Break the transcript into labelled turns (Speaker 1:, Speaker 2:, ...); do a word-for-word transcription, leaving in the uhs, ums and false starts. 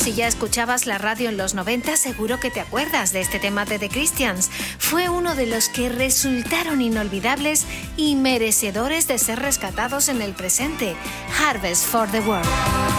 Speaker 1: Si ya escuchabas la radio en los noventa, seguro que te acuerdas de este tema de The Christians. Fue uno de los que resultaron inolvidables y merecedores de ser rescatados en el presente. Harvest for the World.